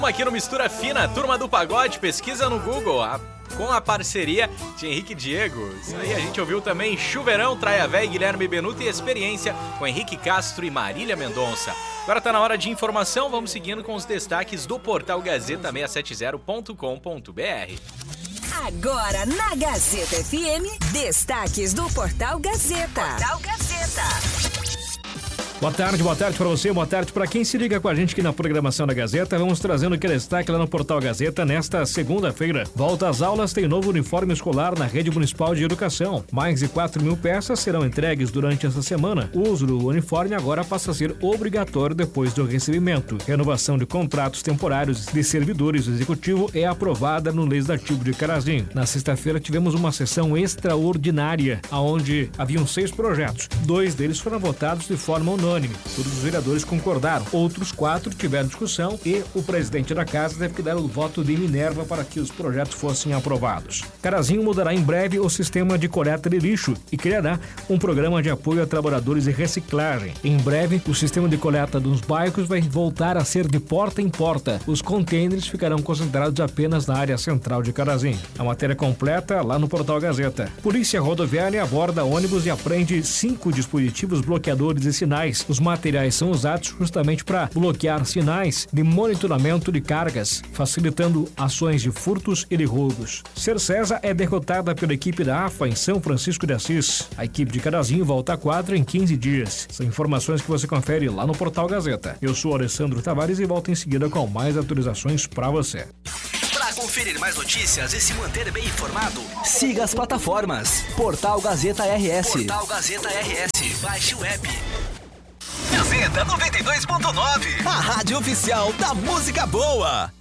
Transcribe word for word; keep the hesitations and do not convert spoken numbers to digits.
Aqui no Mistura Fina, Turma do Pagode, pesquisa no Google, a, com a parceria de Henrique Diego. Isso aí, a gente ouviu também Chuveirão, Traia Véia, Guilherme Benuto e Experiência com Henrique Castro e Marília Mendonça. Agora tá na hora de informação, vamos seguindo com os destaques do portal Gazeta seiscentos e setenta ponto com ponto b r. Agora na Gazeta F M, destaques do portal Gazeta. Portal Gazeta. Boa tarde, boa tarde para você, boa tarde para quem se liga com a gente aqui na programação da Gazeta. Vamos trazendo aquele destaque lá no Portal Gazeta nesta segunda-feira. Volta às aulas, tem novo uniforme escolar na Rede Municipal de Educação. Mais de quatro mil peças serão entregues durante essa semana. O uso do uniforme agora passa a ser obrigatório depois do recebimento. Renovação de contratos temporários de servidores do Executivo é aprovada no Legislativo de Carazinho. Na sexta-feira tivemos uma sessão extraordinária, onde haviam seis projetos. Dois deles foram votados de forma unânime. Todos os vereadores concordaram. Outros quatro tiveram discussão e o presidente da casa teve que dar o voto de Minerva para que os projetos fossem aprovados. Carazinho mudará em breve o sistema de coleta de lixo e criará um programa de apoio a trabalhadores de reciclagem. Em breve, o sistema de coleta dos bairros vai voltar a ser de porta em porta. Os contêineres ficarão concentrados apenas na área central de Carazinho. A matéria completa lá no Portal Gazeta. Polícia Rodoviária aborda ônibus e apreende cinco dispositivos bloqueadores de sinais. Os materiais são usados justamente para bloquear sinais de monitoramento de cargas, facilitando ações de furtos e de roubos. Cercesa é derrotada pela equipe da A F A em São Francisco de Assis. A equipe de Carazinho volta a quadra em quinze dias. São informações que você confere lá no Portal Gazeta. Eu sou Alessandro Tavares e volto em seguida com mais atualizações para você. Para conferir mais notícias e se manter bem informado, siga as plataformas Portal Gazeta R S. Portal Gazeta R S. Baixe o app. Gazeta noventa e dois ponto nove. A rádio oficial da música boa.